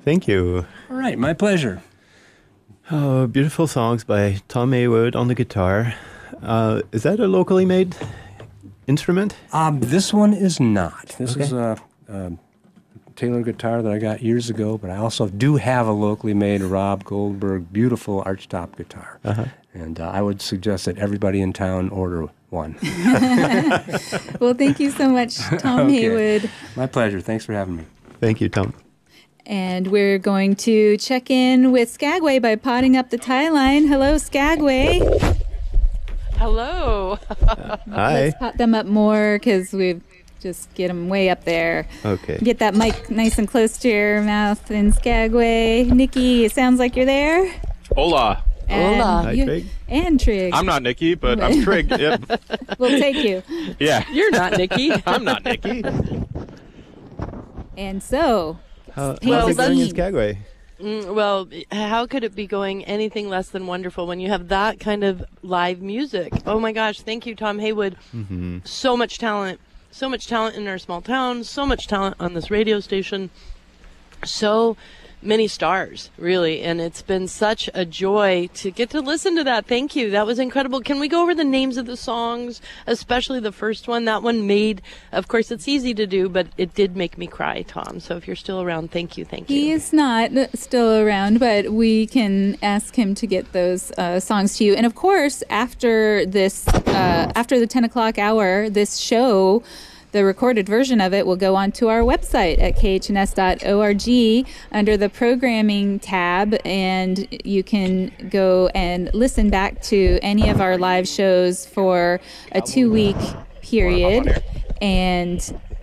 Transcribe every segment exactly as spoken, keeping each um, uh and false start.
Thank you. All right, my pleasure. Oh, beautiful songs by Tom Maywood on the guitar. Uh, is that a locally made instrument? Um, this one is not. This Okay. is a, a Taylor guitar that I got years ago, but I also do have a locally made Rob Goldberg beautiful archtop guitar. Uh-huh. And uh, I would suggest that everybody in town order one. Well, thank you so much, Tom Okay. Haywood. My pleasure. Thanks for having me. Thank you, Tom. And we're going to check in with Skagway by potting up the tie line. Hello, Skagway. Hello. Hi. Let's pot them up more because we just get them way up there. Okay. Get that mic nice and close to your mouth in Skagway. Nikki, it sounds like you're there. Hola. And Hola. Hi, you- Trig. And Trig. I'm not Nikki, but I'm Trig. Yep. We'll take you. Yeah. You're not Nikki. I'm not Nikki. And so, How, Well, how's it going in let's- Skagway? Mm, well, how could it be going anything less than wonderful when you have that kind of live music? Oh my gosh, thank you, Tom Haywood. Mm-hmm. So much talent. So much talent in our small town. So much talent on this radio station. So many stars, really. And it's been such a joy to get to listen to that. Thank you. That was incredible. Can we go over the names of the songs, especially the first one? That one made, of course, it's easy to do, but it did make me cry, Tom. So if you're still around, thank you. Thank you. he is not still around, but we can ask him to get those uh, songs to you. And of course, after this, uh, after the ten o'clock hour, this show, the recorded version of it will go onto our website at k h n s dot org under the programming tab, and you can go and listen back to any of our live shows for a two-week period. And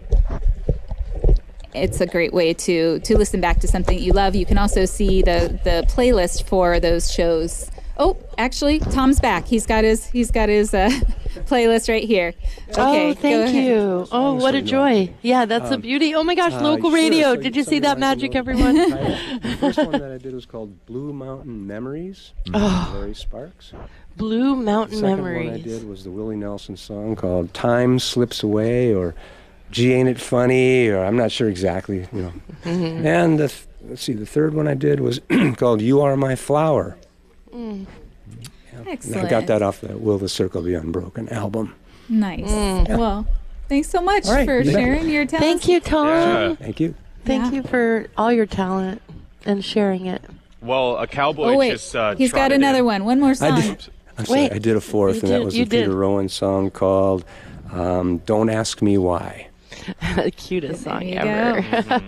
it's a great way to to listen back to something you love. You can also see the the playlist for those shows. Oh, actually, Tom's back. He's got his he's got his uh, playlist right here. Okay, Oh, go thank ahead. you. Oh, what a joy. Yeah, that's a beauty. Oh my gosh, Uh, local sure, radio. so- Did you so see that like magic, the- everyone? The first one that I did was called Blue Mountain Memories, Oh. Larry Sparks. Blue Mountain Second Memories. one I did was the Willie Nelson song called Time Slips Away, or Gee Ain't It Funny, or I'm not sure exactly, you know. Mm-hmm. And the th- let's see, the third one I did was called You Are My Flower. Mm. And Excellent. I got that off the Will the Circle Be Unbroken album. Nice. Mm. Well, thanks so much All right, for you bet. sharing your talent. Thank you, Tom. Yeah. Thank you. Thank Yeah. you for all your talent and sharing it. Well, a cowboy Oh wait, just uh, he's got trotted another in. one. One more song. I did, I'm sorry, Wait, I did a fourth, you and that did- was you the Peter did. Rowan song called um, Don't Ask Me Why. Cutest song you ever.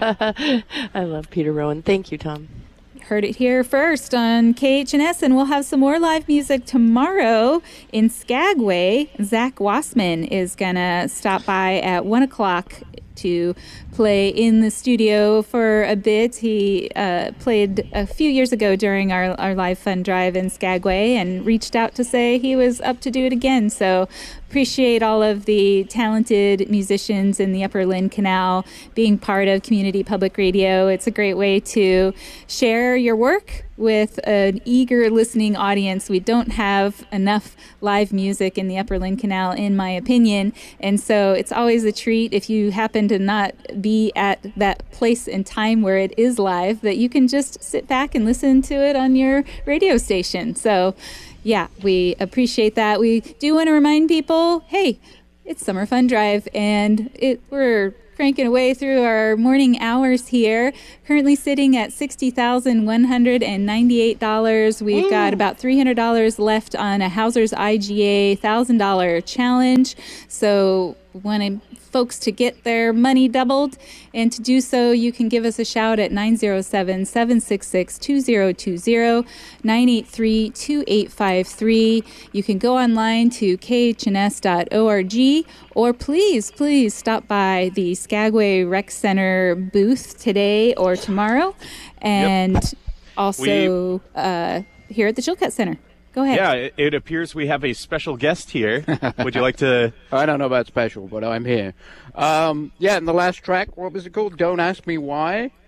I love Peter Rowan. Thank you, Tom. Heard it here first on K H N S, and we'll have some more live music tomorrow in Skagway. Zach Wassman is going to stop by at one o'clock to play in the studio for a bit. He uh, played a few years ago during our, our live fund drive in Skagway and reached out to say he was up to do it again. So appreciate all of the talented musicians in the Upper Lynn Canal being part of Community Public Radio. It's a great way to share your work with an eager listening audience. We don't have enough live music in the Upper Lynn Canal, in my opinion, and so it's always a treat if you happen to not be at that place and time where it is live, that you can just sit back and listen to it on your radio station. So yeah, we appreciate that. We do want to remind people, hey, it's Summer Fun Drive, and it we're cranking away through our morning hours here. Currently sitting at sixty thousand one hundred ninety-eight dollars. We've got about three hundred dollars left on a Hauser's I G A one thousand dollars challenge. So want folks to get their money doubled, and to do so, you can give us a shout at nine oh seven, seven six six, two oh two oh, nine eight three, two eight five three. You can go online to k h n s dot org, or please, please stop by the Skagway Rec Center booth today or tomorrow, and Yep. also uh, here at the Chilcutt Center. Go ahead. Yeah, it, it appears we have a special guest here. Would you like to? I don't know about special, but I'm here. Um, yeah, and the last track, what was it called? Don't Ask Me Why?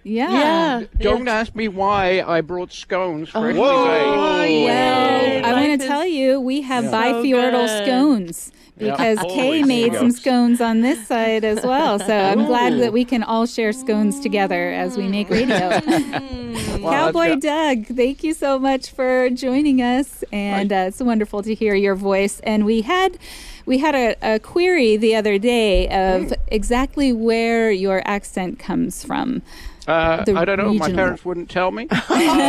Yeah. Yeah. Don't yeah. ask me why I brought scones for Oh, Whoa! yay. Well, I Life want to is tell you, we have so bifjordal good. scones because Yeah. Kay Always made some scones. scones on this side as well. So I'm glad that we can all share scones together as we make radio. Cowboy Doug, thank you so much for joining us, and uh, it's wonderful to hear your voice. And we had we had a, a query the other day of exactly where your accent comes from. Uh, The I don't know. My regional. parents wouldn't tell me. Um,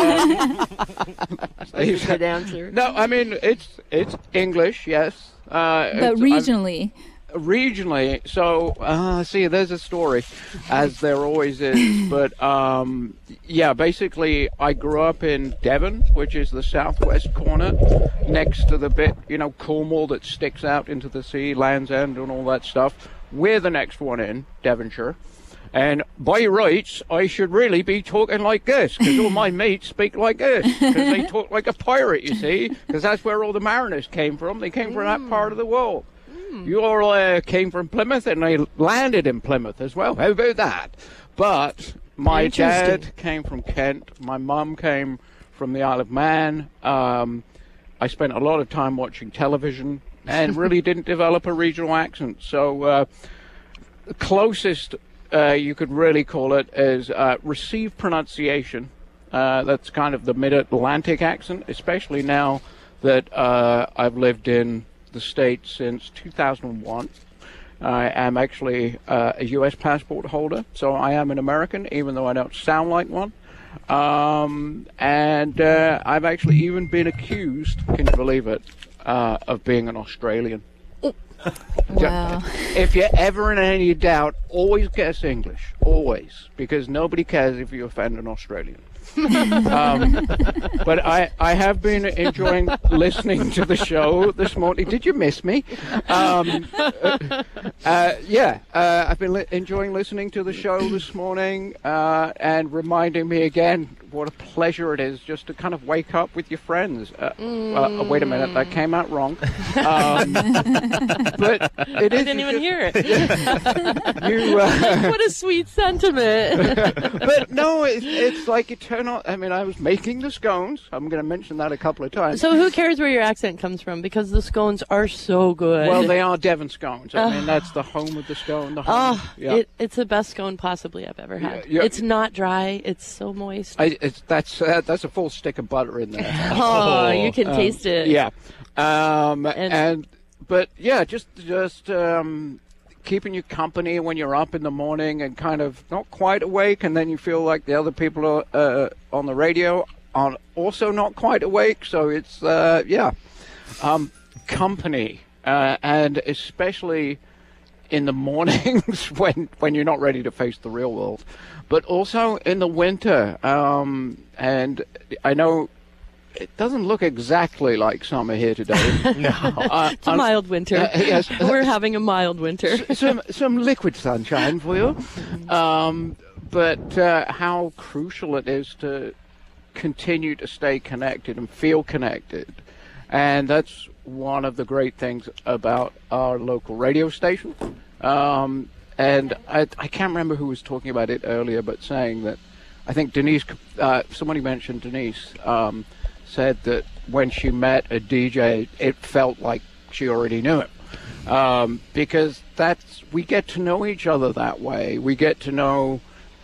That's a good answer. no, I mean it's it's English, yes. Uh, But it's- I'm- regionally, regionally, so uh, see, there's a story, as there always is. But um, yeah, basically, I grew up in Devon, which is the southwest corner, next to the bit, you know, Cornwall that sticks out into the sea, Land's End, and all that stuff. We're the next one in, Devonshire. And by rights, I should really be talking like this, because all my mates speak like this, because they talk like a pirate, you see, because that's where all the mariners came from. They came from that part of the world. You all uh, came from Plymouth, and they landed in Plymouth as well. How about that? But my Interesting. dad came from Kent. My mum came from the Isle of Man. Um, I spent a lot of time watching television and really didn't develop a regional accent. So uh, the closest uh, you could really call it is uh, received pronunciation. Uh, that's kind of the mid-Atlantic accent, especially now that uh, I've lived in the States since two thousand one. I am actually uh, a U S passport holder, so I am an American, even though I don't sound like one. Um, and uh, I've actually even been accused, can you believe it, uh, of being an Australian. wow. If you're ever in any doubt, always guess English, always, because nobody cares if you offend an Australian. um, but I, I have been enjoying listening to the show this morning. Did you miss me? Um, uh, uh, yeah, uh, I've been li- enjoying listening to the show this morning uh, and reminding me again what a pleasure it is just to kind of wake up with your friends. Uh, uh, wait a minute, that came out wrong. Um, but it is. I didn't even just- hear it. You, uh, What a sweet sentiment. but no, it's, it's like eternal. I mean, I was making the scones. I'm going to mention that a couple of times. So who cares where your accent comes from? Because the scones are so good. Well, they are Devon scones. I mean, that's the home of the scone. The home. Oh, yeah. it, it's the best scone possibly I've ever had. Yeah, yeah. It's not dry. It's so moist. I, it's, that's uh, that's a full stick of butter in there. oh, you can Um, taste it. Yeah, um, And- and, but yeah, just just um, keeping you company when you're up in the morning and kind of not quite awake, and then you feel like the other people are, uh, on the radio are also not quite awake. So it's uh, yeah, um, company, uh, and especially in the mornings when when you're not ready to face the real world, but also in the winter. Um, and I know it doesn't look exactly like summer here today. No. Uh, It's a un- mild winter. uh, yes. We're having a mild winter. some some liquid sunshine for you. Um, but uh, how crucial it is to continue to stay connected and feel connected. And that's one of the great things about our local radio station. Um, and I, I can't remember who was talking about it earlier, but saying that I think Denise, uh, somebody mentioned Denise, um, said that when she met a D J, it felt like she already knew him. Um, because that's, we get to know each other that way. We get to know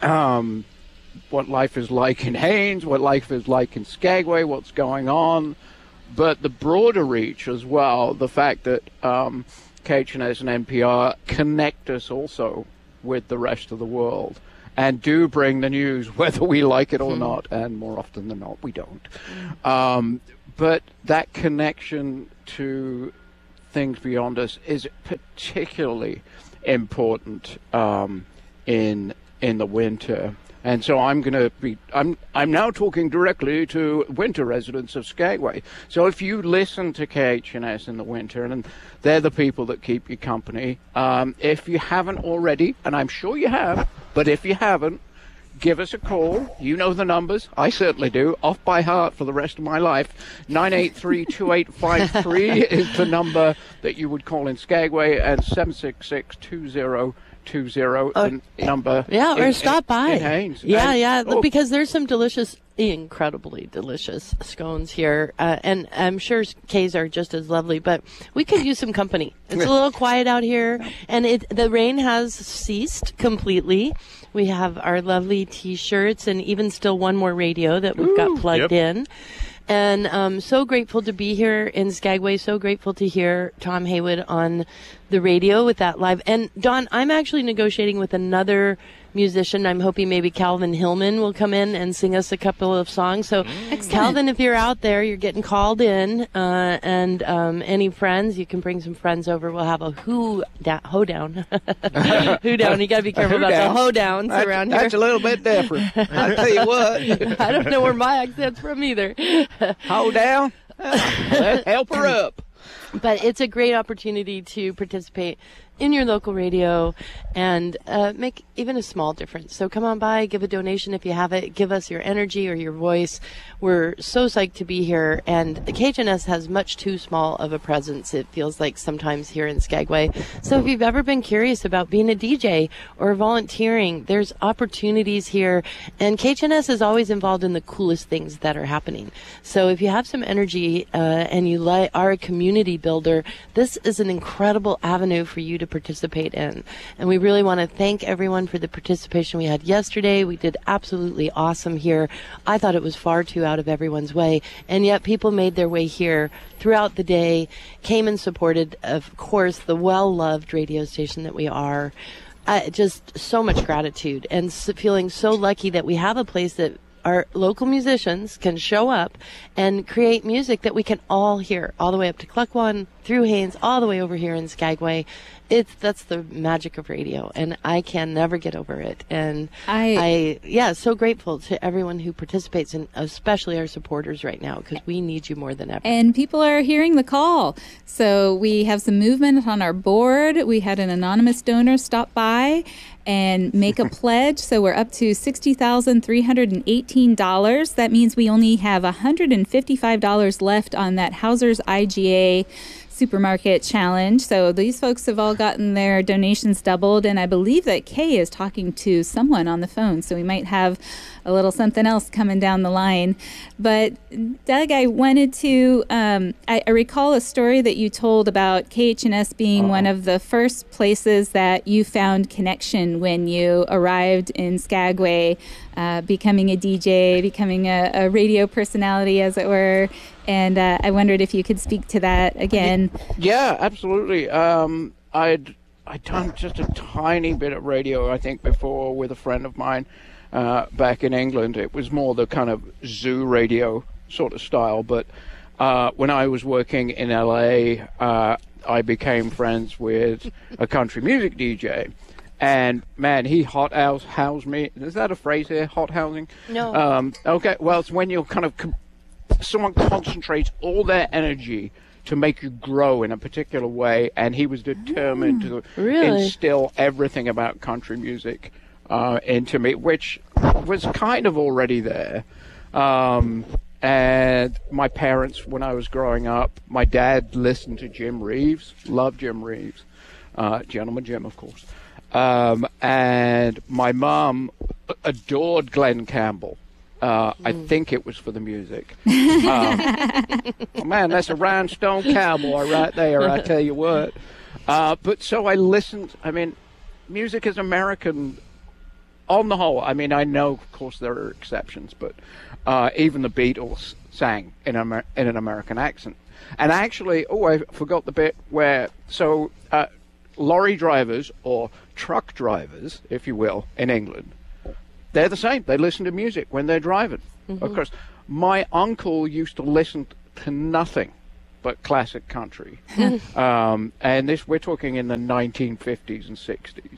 um, what life is like in Haines, what life is like in Skagway, what's going on. But the broader reach as well, the fact that um, K H N S and N P R connect us also with the rest of the world and do bring the news, whether we like it or not, and more often than not, we don't. Um, but that connection to things beyond us is particularly important um, in in the winter. And so I'm going to be, I'm, I'm now talking directly to winter residents of Skagway. So if you listen to K H N S in the winter, and they're the people that keep you company, um, if you haven't already, and I'm sure you have, but if you haven't, give us a call. You know the numbers. I certainly do. Off by heart for the rest of my life. nine eight three, two eight five three is the number that you would call in Skagway, and seven six six, two zero two zero, Oh, the number. Yeah, or in- stop in- by. in Haynes. Yeah, And- yeah, oh, because there's some delicious, incredibly delicious scones here, uh, and I'm sure K's are just as lovely. But we could use some company. It's a little quiet out here, and it the rain has ceased completely. We have our lovely T-shirts, and even still one more radio that we've got plugged Yep. in. And um, so grateful to be here in Skagway. So grateful to hear Tom Haywood on the radio with that live. And Dawn, I'm actually negotiating with another musician. I'm hoping maybe Calvin Hillman will come in and sing us a couple of songs. So, Calvin, if you're out there, you're getting called in. Uh, and um, any friends, you can bring some friends over. We'll have a who da- hoedown. Who down? You got to be careful about the hoedowns That's, around that's here. a little bit different. I'll tell you what. I don't know where my accent's from either. Hold down. Let's help her up. But it's a great opportunity to participate in your local radio and uh, make even a small difference. So come on by, give a donation if you have it. Give us your energy or your voice. We're so psyched to be here. And K H N S has much too small of a presence, it feels like sometimes here in Skagway. So if you've ever been curious about being a D J or volunteering, there's opportunities here. And K H N S is always involved in the coolest things that are happening. So if you have some energy uh, and you li- are a community builder, this is an incredible avenue for you to participate in. And we really want to thank everyone for the participation we had yesterday. We did absolutely awesome here. I thought it was far too out of everyone's way, and yet people made their way here throughout the day, came and supported, of course, the well-loved radio station that we are. Uh, just so much gratitude, and s- feeling so lucky that we have a place that our local musicians can show up and create music that we can all hear, all the way up to Cluckwan, through Haynes, all the way over here in Skagway. It's that's the magic of radio, and I can never get over it. And I- I yeah, so grateful to everyone who participates, and especially our supporters right now, because we need you more than ever. And people are hearing the call. So we have some movement on our board. We had an anonymous donor stop by and make a pledge. So we're up to sixty thousand three hundred eighteen dollars. That means we only have one hundred fifty-five dollars left on that Hauser's I G A supermarket challenge. So these folks have all gotten their donations doubled, and I believe that Kay is talking to someone on the phone, so we might have a little something else coming down the line. But Doug, I wanted to um, I, I recall a story that you told about K H N S being Uh-oh. one of the first places that you found connection when you arrived in Skagway, uh, becoming a D J, becoming a, a radio personality, as it were. And uh, I wondered if you could speak to that again. Yeah, absolutely. Um, I'd I'd done just a tiny bit of radio, I think, before with a friend of mine uh, back in England. It was more the kind of zoo radio sort of style. But uh, when I was working in L A, uh, I became friends with a country music D J. And, man, he hot house housed me. Is that a phrase here, hot housing? No. Um, okay, well, it's when you're kind of... Com- someone concentrates all their energy to make you grow in a particular way, and he was determined to really? instill everything about country music uh, into me, which was kind of already there. Um, and my parents, when I was growing up, my dad listened to Jim Reeves, loved Jim Reeves, uh, Gentleman Jim, of course. Um, and my mom adored Glenn Campbell. Uh, I think it was for the music. Um, oh man, that's a rhinestone cowboy right there, I tell you what. Uh, but so I listened. I mean, music is American on the whole. I mean, I know, of course, there are exceptions, but uh, even the Beatles sang in, Amer- in an American accent. And actually, oh, I forgot the bit where, so uh, lorry drivers, or truck drivers, if you will, in England, they're the same. They listen to music when they're driving. Mm-hmm. Of course, my uncle used to listen to nothing but classic country. um, and this, we're talking in the nineteen fifties and sixties.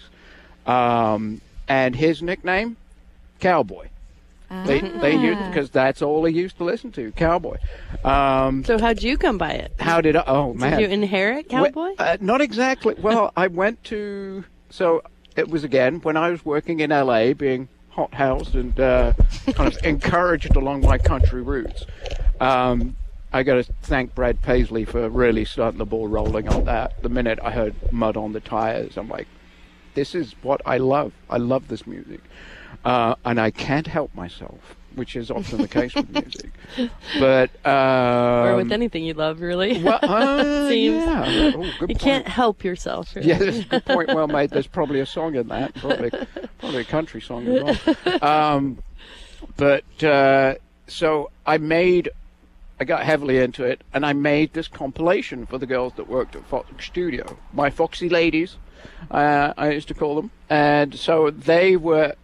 Um, and his nickname, Cowboy. Ah. They, they used, because that's all he used to listen to, Cowboy. Um, So how'd you come by it? how did I, oh man. Did you inherit Cowboy? Well, uh, not exactly. Well, I went to, so it was again when I was working in L A, being hot housed and uh, kind of encouraged along my country roots. Um, I got to thank Brad Paisley for really starting the ball rolling on that. The minute I heard Mud on the Tires, I'm like, this is what I love. I love this music. Uh, and I can't help myself, which is often the case with music. But um, or with anything you love, really. Well, uh, Seems. yeah. Oh, good You point. can't help yourself. Really. Yeah, that's a good point. Well made. There's probably a song in that. Probably, probably a country song as well. Um, but uh, so I made, I got heavily into it, and I made this compilation for the girls that worked at Fox Studio, my Foxy ladies, uh, I used to call them, and so they were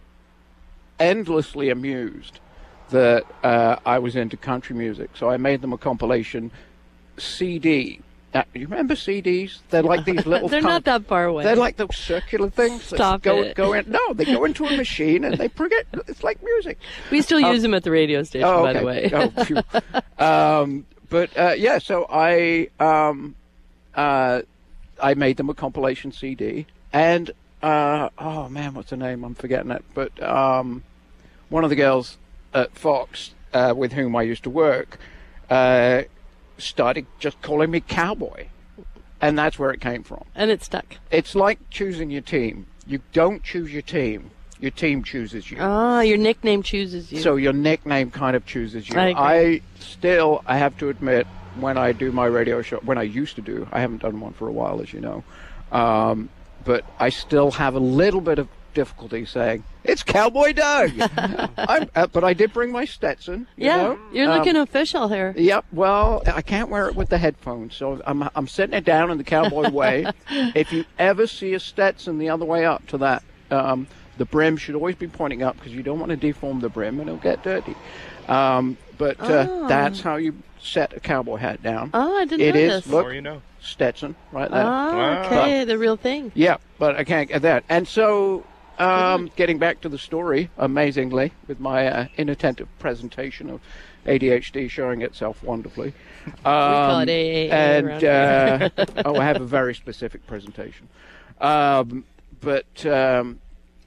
endlessly amused that uh, I was into country music. So I made them a compilation C D. Now, you remember C Ds? They're like these little. They're kind not of- that far away. They're like those circular things. that Stop go, it. Go in. No, they go into a machine and they forget. It's like music. We still Um, use them at the radio station, Oh, by okay. the way. Oh, phew. um, but uh, yeah, so I um, uh, I made them a compilation C D, and uh, oh man, what's the name? I'm forgetting it. But um, one of the girls at Fox uh, with whom I used to work uh, started just calling me Cowboy, and that's where it came from. And it stuck. It's like choosing your team. You don't choose your team. Your team chooses you. Ah, your nickname chooses you. So your nickname kind of chooses you. I agree. I still, I have to admit, when I do my radio show, when I used to do, I haven't done one for a while, as you know, um, but I still have a little bit of difficulty saying, it's Cowboy Doug. I'm, uh, but I did bring my Stetson. You yeah, know? you're Um, looking official here. Yep. Well, I can't wear it with the headphones, so I'm I'm setting it down in the cowboy way. If you ever see a Stetson the other way up to that, um, the brim should always be pointing up because you don't want to deform the brim and it'll get dirty. Um, but uh, Oh. that's how you set a cowboy hat down. Oh, I didn't It know is. this. Look, Or you know. Stetson right there. Ah, okay, the real thing. Yeah, but I can't get that. And so, um, getting back to the story, amazingly, with my uh, inattentive presentation of A D H D showing itself wonderfully. Um, we call it A A A And, around here. uh, oh, I have a very specific presentation. Um, but, um,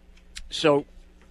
so,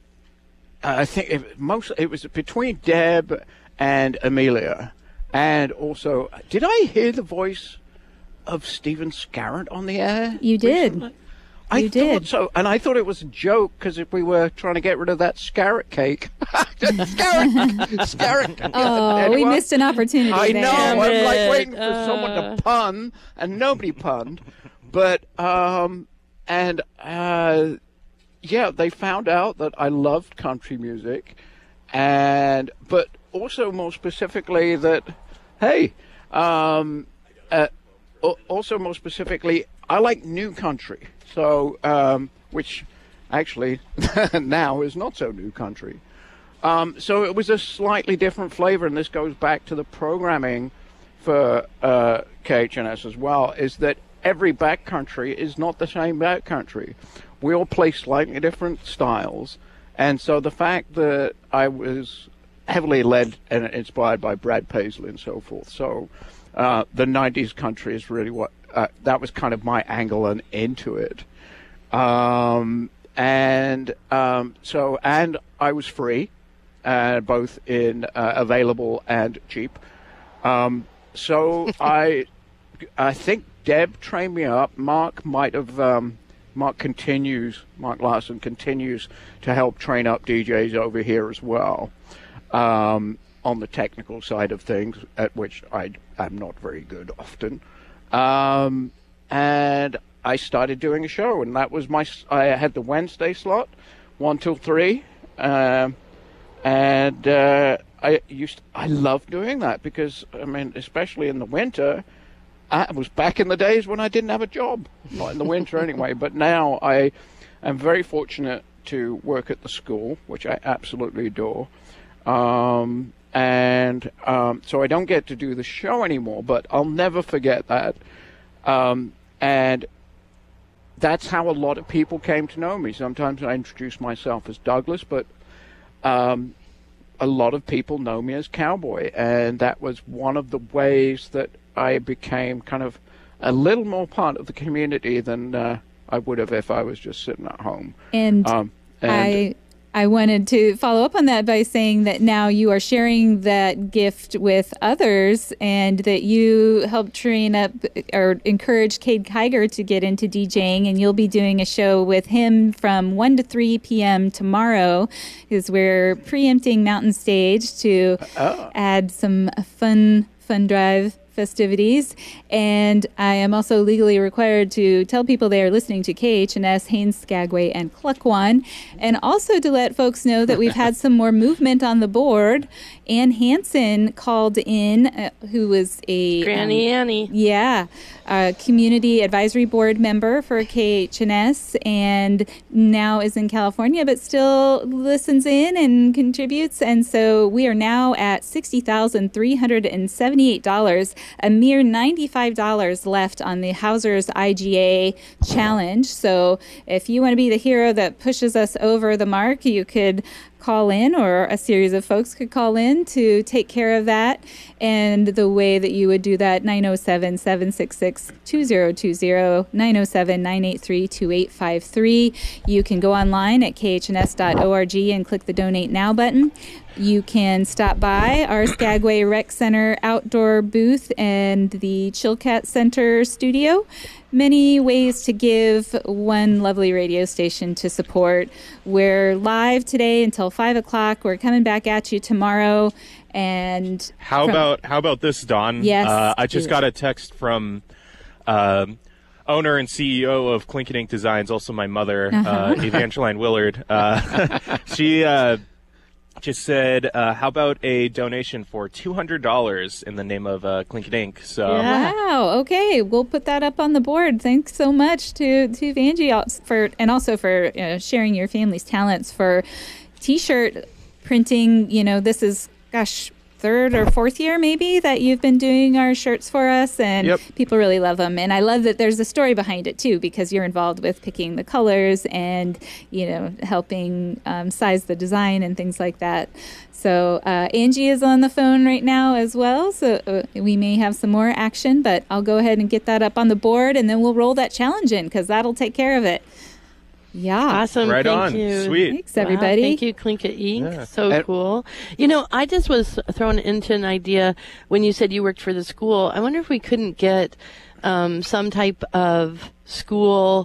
I think it, most, it was between Deb and Amelia. And also, did I hear the voice of Stephen Scarrett on the air? You did. recently? I You thought did. so, and I thought it was a joke because if we were trying to get rid of that Scarrett cake, Scarrett, Scarrett. Oh, we Anyone? missed an opportunity I there. know. I'm Damn like it. waiting for someone Uh. to pun, and nobody punned. But um, and uh, yeah, they found out that I loved country music, and but also more specifically that, hey, um, uh, al- also more specifically, I like new country. So, um, which actually now is not so new country. Um, so it was a slightly different flavor, and this goes back to the programming for uh, K H N S as well, is that every backcountry is not the same backcountry. We all play slightly different styles, and so the fact that I was heavily led and inspired by Brad Paisley and so forth, so uh, the nineties country is really what, uh, that was kind of my angle and into it. Um, and um, so, and I was free, uh, both in uh, available and cheap. Um, so I, I think Deb trained me up. Mark might have. Um, Mark continues. Mark Larson continues to help train up D Js over here as well, um, on the technical side of things, at which I am not very good often. Um, and I started doing a show, and that was my. I had the Wednesday slot, one till three, um, and uh, I used. I love doing that because I mean, especially in the winter. I was back in the days when I didn't have a job, not in the winter anyway. But now I am very fortunate to work at the school, which I absolutely adore. Um, and um, so I don't get to do the show anymore, but I'll never forget that. Um, and that's how a lot of people came to know me. Sometimes I introduce myself as Douglas, but um, a lot of people know me as Cowboy. And that was one of the ways that I became kind of a little more part of the community than uh, I would have if I was just sitting at home. And, Um, and I I wanted to follow up on that by saying that now you are sharing that gift with others and that you helped train up or encourage Cade Kiger to get into DJing, and you'll be doing a show with him from one to three p.m. tomorrow, because we're preempting Mountain Stage to oh. add some fun, fun drive festivities. And I am also legally required to tell people they are listening to K H N S, Haines, Skagway, and Cluckwan, and also to let folks know that we've had some more movement on the board. Ann Hansen called in, uh, who was a Granny um, Annie. Yeah, a community advisory board member for K H N S, and now is in California, but still listens in and contributes. And so we are now at sixty thousand three hundred seventy-eight dollars, a mere ninety-five dollars left on the Hauser's I G A challenge. So if you want to be the hero that pushes us over the mark, you could call in, or a series of folks could call in to take care of that. And the way that you would do that, nine oh seven, seven six six, two oh two oh, nine oh seven, nine eight three, two eight five three. You can go online at k h n s dot org and click the Donate Now button. You can stop by our Skagway Rec Center outdoor booth and the Chilkat Center studio. Many ways to give, one lovely radio station to support. We're live today until five o'clock. We're coming back at you tomorrow. And how from, about how about this, Dawn? Yes. Uh, I just got a text from um, owner and C E O of Clinkin Ink Designs, also my mother, uh-huh. uh, Evangeline Willard. Uh, she uh, just said, uh, how about a donation for two hundred dollars in the name of uh, Clinkin Ink? So, yeah. Wow. Okay. We'll put that up on the board. Thanks so much to, to Vangie for, and also for you know, sharing your family's talents for T-shirt printing. You know, this is, gosh, third or fourth year maybe that you've been doing our shirts for us, and yep. people really love them. And I love that there's a story behind it too, because you're involved with picking the colors and, you know, helping um, size the design and things like that. So uh, Angie is on the phone right now as well, so uh, we may have some more action, but I'll go ahead and get that up on the board, and then we'll roll that challenge in, because that'll take care of it. Yeah. Awesome. Right Thank on. you. Sweet. Thanks, everybody. Wow, thank you, Clinkin Ink. Yeah. So And- cool. You know, I just was thrown into an idea when you said you worked for the school. I wonder if we couldn't get um, some type of school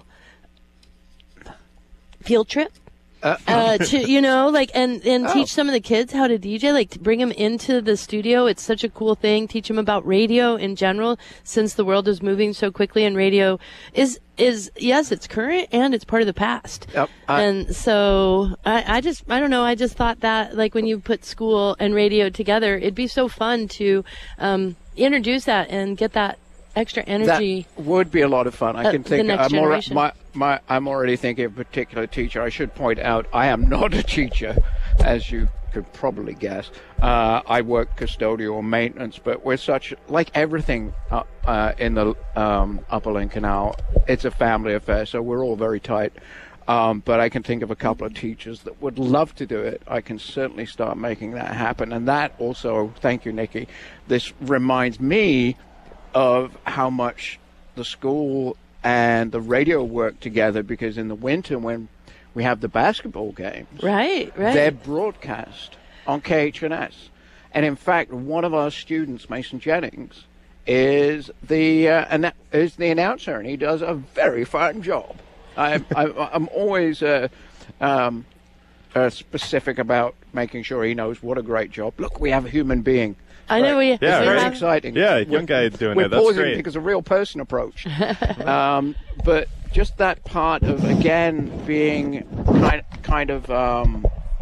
field trip. Uh, uh, to you know, like, and and Oh. teach some of the kids how to D J, like, to bring them into the studio. It's such a cool thing. Teach them about radio in general, since the world is moving so quickly, and radio is is yes, it's current and it's part of the past. Yep, I- and so I, I just I don't know. I just thought that, like, when you put school and radio together, it'd be so fun to um, introduce that and get that extra energy. That would be a lot of fun. I Uh, can the think. next I'm, alre- generation. my, my, I'm already thinking of a particular teacher. I should point out I am not a teacher, as you could probably guess. Uh, I work custodial maintenance, but we're such, like everything uh, uh, in the um, Upper Lynn Canal, it's a family affair, so we're all very tight. Um, but I can think of a couple of teachers that would love to do it. I can certainly start making that happen. And that also, thank you, Nikki, this reminds me of how much the school and the radio work together, because in the winter when we have the basketball games, Right, right. they're broadcast on K H N S. And in fact, one of our students, Mason Jennings, is the uh, and is the announcer, and he does a very fine job. I, I, I'm always uh, um, uh, specific about making sure he knows what a great job. Look, we have a human being. I know we. Yeah, we right. Very have- exciting. Yeah, young We're- guy doing we're it. That's pausing great. because a real person approach. um, but just that part of, again, being kind, kind of um,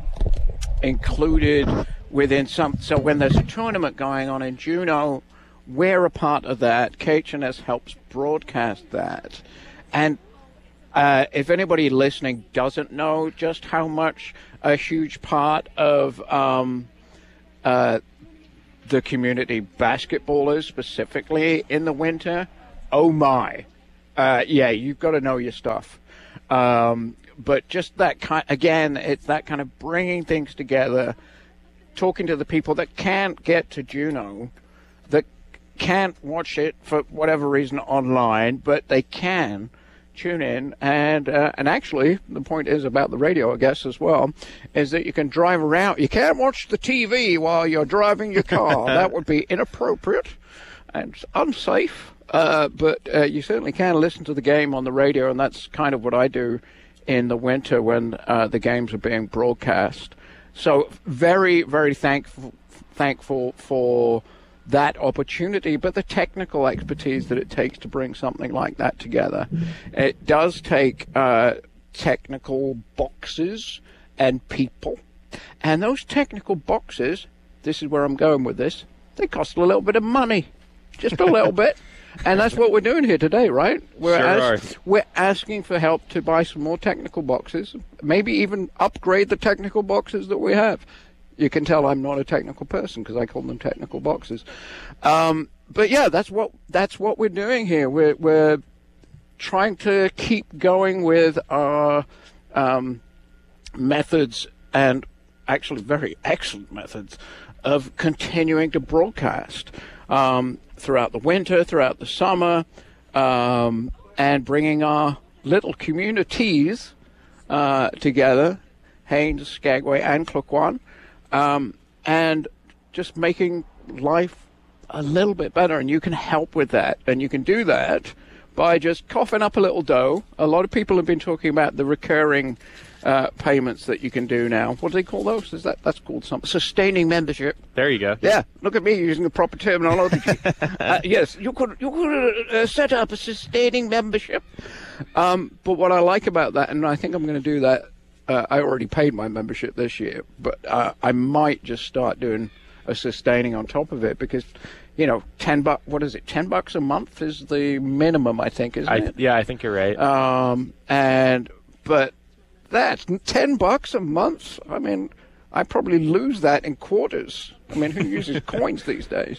included within some. So when there's a tournament going on in Juneau, we're a part of that. K H N S helps broadcast that. And uh, if anybody listening doesn't know just how much a huge part of um, uh, the community basketball is, specifically in the winter, oh my. Uh, yeah, you've got to know your stuff. Um, but just that kind, again, it's that kind of bringing things together, talking to the people that can't get to Juneau, that can't watch it for whatever reason online, but they can tune in, and uh, and actually the point is about the radio, I guess, as well, is that you can drive around. You can't watch the T V while you're driving your car. That would be inappropriate and unsafe. Uh, but uh, you certainly can listen to the game on the radio, and that's kind of what I do in the winter when uh, the games are being broadcast. So very, very thankful thankful for that opportunity, but the technical expertise that it takes to bring something like that together. It does take uh, technical boxes and people, and those technical boxes, this is where I'm going with this, they cost a little bit of money, just a little bit. And that's what we're doing here today, right? We're, sure as, we're asking for help to buy some more technical boxes, maybe even upgrade the technical boxes that we have. You can tell I'm not a technical person because I call them technical boxes. Um, but yeah, that's what that's what we're doing here. We're we're trying to keep going with our um, methods, and actually very excellent methods of continuing to broadcast um, throughout the winter, throughout the summer, um, and bringing our little communities uh, together, Haines, Skagway, and Klukwan. Um, and just making life a little bit better, and you can help with that, and you can do that by just coughing up a little dough. A lot of people have been talking about the recurring uh, payments that you can do now. What do they call those? Is that that's called something? Sustaining membership. There you go. Yeah, look at me using the proper terminology. uh, yes, you could you could uh, set up a sustaining membership. Um, but what I like about that, and I think I'm going to do that. Uh, I already paid my membership this year, but uh, I might just start doing a sustaining on top of it because, you know, ten bucks. What is it? Ten bucks a month is the minimum, I think, isn't I, it? Yeah, I think you're right. Um, and but that's ten bucks a month. I mean, I probably lose that in quarters. I mean, who uses coins these days?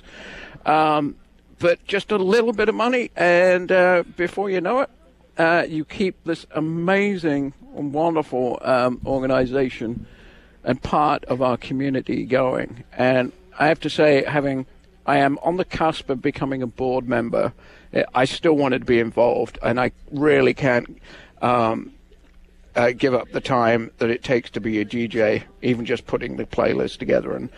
Um, but just a little bit of money, and uh, before you know it, uh, you keep this amazing, wonderful um, organization and part of our community going. And I have to say, having I am on the cusp of becoming a board member, I still wanted to be involved, and I really can't um, uh, give up the time that it takes to be a D J, even just putting the playlist together and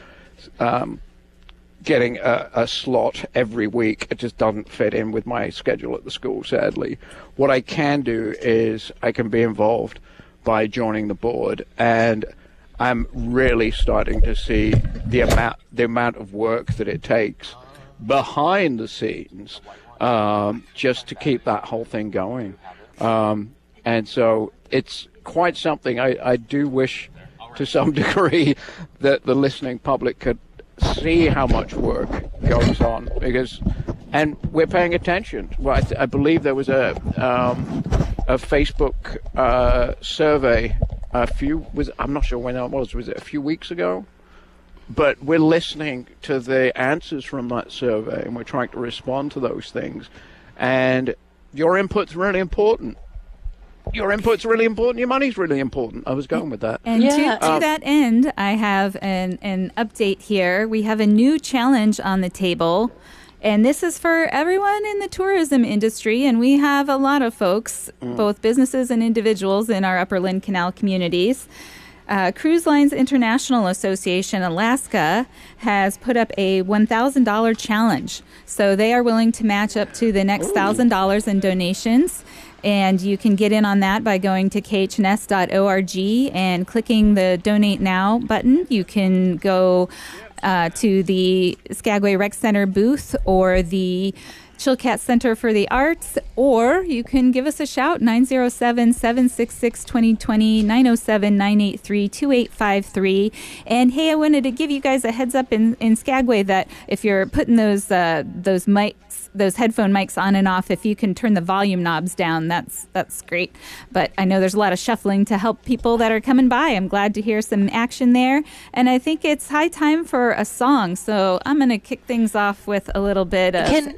um, getting a, a slot every week. It just doesn't fit in with my schedule at the school, sadly. What I can do is I can be involved by joining the board, and I'm really starting to see the amount the amount of work that it takes behind the scenes um, just to keep that whole thing going. Um, and so it's quite something. I, I do wish to some degree that the listening public could see how much work goes on, because and we're paying attention. Well, I, th- I believe there was a um, a Facebook uh, survey a few was I'm not sure when that was. Was it a few weeks ago? But we're listening to the answers from that survey, and we're trying to respond to those things. And your input's really important. Your input's really important. Your money's really important. I was going with that. And Yeah. to, to Um, that end, I have an, an update here. We have a new challenge on the table, and this is for everyone in the tourism industry. And we have a lot of folks, both businesses and individuals, in our Upper Lynn Canal communities. Uh, Cruise Lines International Association Alaska has put up a one thousand dollars challenge. So they are willing to match up to the next one thousand dollars in donations. And you can get in on that by going to k h n s dot org and clicking the Donate Now button. You can go uh, to the Skagway Rec Center booth or the Chilkat Center for the Arts, or you can give us a shout, nine oh seven, seven six six, two oh two oh, nine oh seven, nine eight three, two eight five three. And hey, I wanted to give you guys a heads up in, in Skagway that if you're putting those uh, those mics, those headphone mics on and off, if you can turn the volume knobs down, that's that's great. But I know there's a lot of shuffling to help people that are coming by. I'm glad to hear some action there. And I think it's high time for a song. So I'm going to kick things off with a little bit of... Can hey Yeah.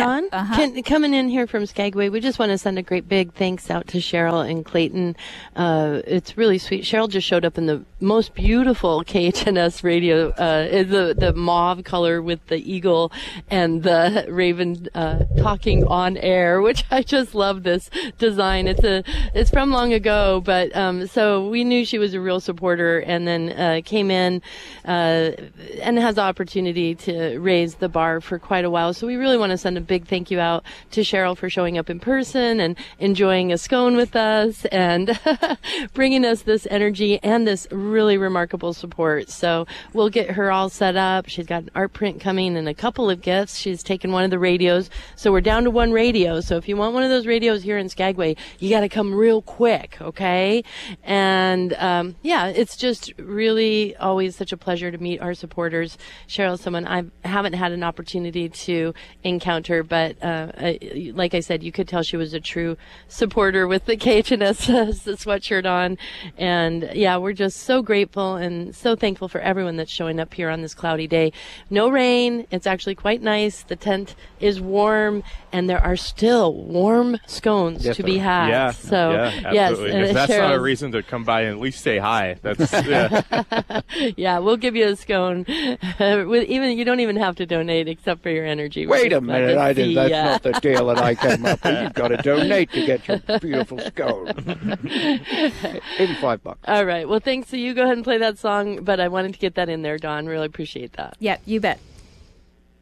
Dawn, Uh-huh. can, coming in here from Skagway, we just want to send a great big thanks out to Cheryl and Clayton. Uh, it's really sweet. Cheryl just showed up in the most beautiful K H N S radio, uh, the the mauve color with the eagle and the raven uh, talking on air, which I just love this design. It's a it's from long ago, but um, so we knew she was a real supporter, and then uh, came in uh, and has the opportunity to raise the bar for quite a while. So we really want to send a big thank you out to Cheryl for showing up in person and enjoying a scone with us and bringing us this energy and this really remarkable support. So we'll get her all set up. She's got an art print coming and a couple of gifts. She's taken one of the radios. So we're down to one radio. So if you want one of those radios here in Skagway, you got to come real quick, okay? And um, yeah, it's just really always such a pleasure to meet our supporters. Cheryl's someone I haven't had an opportunity to encounter, but uh, I, like I said, you could tell she was a true supporter with the K H N S sweatshirt on. And yeah, we're just so grateful and so thankful for everyone that's showing up here on this cloudy day. No rain. It's actually quite nice. The tent is warm, and there are still warm scones Yes, to be sir. had. Yeah. So yeah, yes, absolutely. and If that's not a Cheryl's- reason to come by and at least say hi, that's yeah. yeah, we'll give you a scone. With even you don't even have to donate except for your energy. We're Wait a just glad minute, to I see did. That's ya. not the deal that I came up with. You've got to donate to get your beautiful scone. Even five bucks. All right. Well, thanks. So you go ahead and play that song, but I wanted to get that in there, Dawn. Really appreciate that. Yep, you bet.